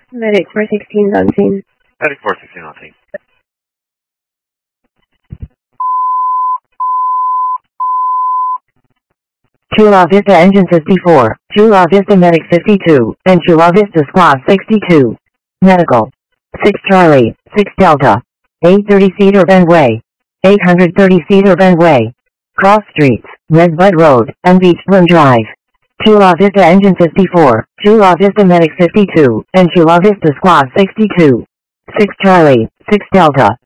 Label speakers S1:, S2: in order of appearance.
S1: Medic 416 on scene.
S2: Medic 416 on scene.
S3: Chula Vista Engine 54, Chula Vista Medic 52, and Chula Vista Squad 62. Medical. 6 Charlie, 6 Delta. 830 Cedar Bend Way. 830 Cedar Bend Way. Cross Streets, Redbud Road, and Beachfront Drive. Chula Vista Engine 54, Chula Vista Medic 52, and Chula Vista Squad 62. 6 Charlie, 6 Delta.